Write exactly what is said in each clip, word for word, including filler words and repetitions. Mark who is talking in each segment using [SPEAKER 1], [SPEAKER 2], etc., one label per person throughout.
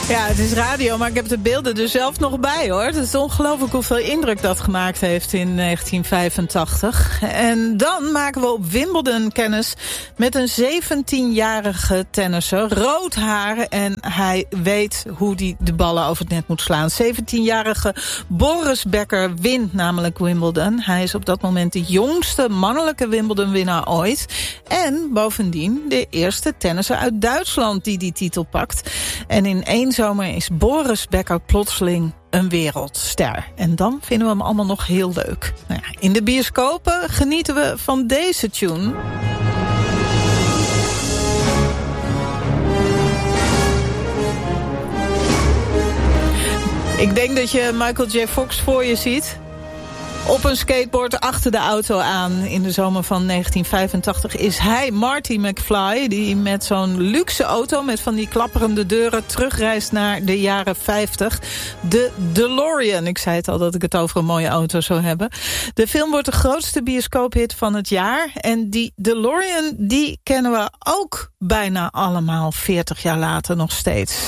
[SPEAKER 1] Ja, het is radio, maar ik heb de beelden er zelf nog bij, hoor. Het is ongelooflijk hoeveel indruk dat gemaakt heeft in negentien vijfentachtig. En dan maken we op Wimbledon kennis met een zeventienjarige tennisser. Rood haar en hij weet hoe hij de ballen over het net moet slaan. zeventienjarige Boris Becker wint namelijk Wimbledon. Hij is op dat moment de jongste mannelijke Wimbledon-winnaar ooit. En bovendien de eerste tennisser uit Duitsland die die titel pakt. En in één zomer is Boris Becker plotseling een wereldster. En dan vinden we hem allemaal nog heel leuk. Nou ja, in de bioscopen genieten we van deze tune. Ik denk dat je Michael J. Fox voor je ziet. Op een skateboard achter de auto aan. In de zomer van negentien vijfentachtig is hij, Marty McFly, die met zo'n luxe auto met van die klapperende deuren terugreist naar de jaren vijftig. De DeLorean. Ik zei het al dat ik het over een mooie auto zou hebben. De film wordt de grootste bioscoophit van het jaar. En die DeLorean, die kennen we ook bijna allemaal veertig jaar later nog steeds.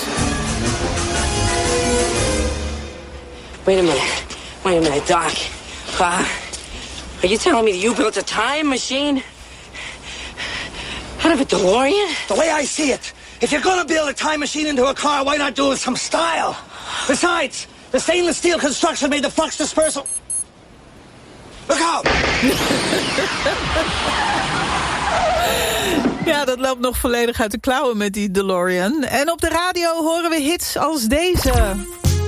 [SPEAKER 2] Wait a minute. Wait a minute, Doc. Uh, are you telling me that you built a time machine out of a DeLorean?
[SPEAKER 3] The way I see it, if you're gonna build a time machine into a car, why not do it with some style? Besides, the stainless steel construction made the flux dispersal. Look out!
[SPEAKER 1] Ja, dat loopt nog volledig uit de klauwen met die DeLorean. En op de radio horen we hits als deze.